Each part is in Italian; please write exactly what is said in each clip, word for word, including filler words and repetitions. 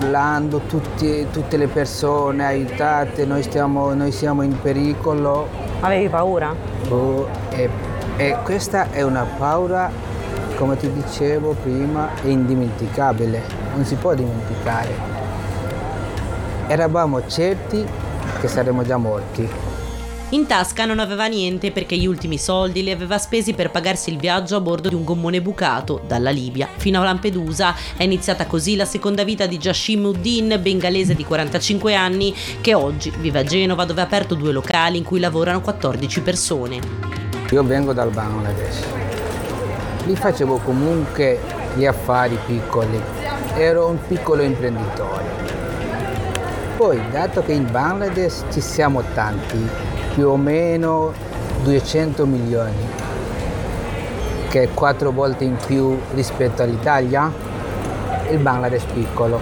urlando, tutti, tutte le persone aiutate, noi, stiamo, noi siamo in pericolo. Avevi paura? Oh, e, e questa è una paura, come ti dicevo prima, è indimenticabile, non si può dimenticare. Eravamo certi che saremmo già morti. In tasca non aveva niente perché gli ultimi soldi li aveva spesi per pagarsi il viaggio a bordo di un gommone bucato dalla Libia fino a Lampedusa. È iniziata così la seconda vita di Jashimuddin, bengalese di quarantacinque anni, che oggi vive a Genova, dove ha aperto due locali in cui lavorano quattordici persone. Io vengo dal Bangladesh, lì facevo comunque gli affari piccoli, ero un piccolo imprenditore. Poi, dato che in Bangladesh ci siamo tanti, più o meno duecento milioni, che è quattro volte in più rispetto all'Italia, il Bangladesh piccolo.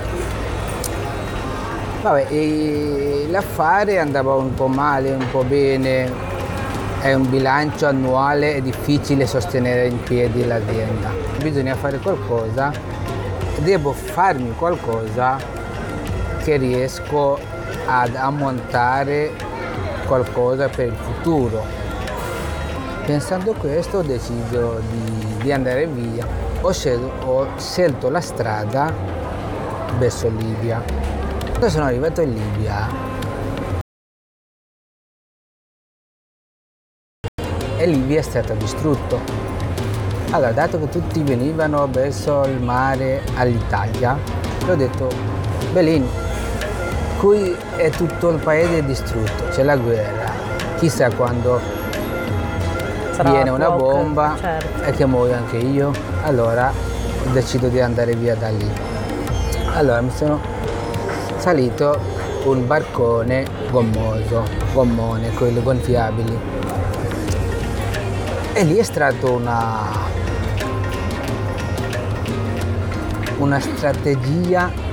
Vabbè, e l'affare andava un po' male, un po' bene, è un bilancio annuale, è difficile sostenere in piedi l'azienda. Bisogna fare qualcosa, devo farmi qualcosa che riesco ad ammontare qualcosa per il futuro. Pensando questo ho deciso di, di andare via. Ho scelto, ho scelto la strada verso Libia. Quando sono arrivato in Libia e Libia è stata distrutta. Allora, dato che tutti venivano verso il mare all'Italia, ho detto, Belin, qui è tutto il paese distrutto, c'è la guerra, chissà quando Sarà viene una bomba, certo. E che muoio anche io, allora decido di andare via da lì. Allora mi sono salito un barcone gommoso, gommone, quelli gonfiabili, e lì è stata una, una strategia